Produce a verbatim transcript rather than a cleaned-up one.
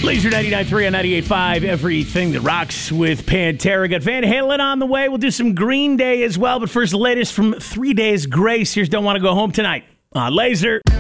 Laser ninety-nine point three on ninety-eight point five, everything that rocks with Pantera. Got Van Halen on the way. We'll do some Green Day as well. But first, the latest from Three Days Grace. Here's Don't Want to Go Home Tonight on Laser.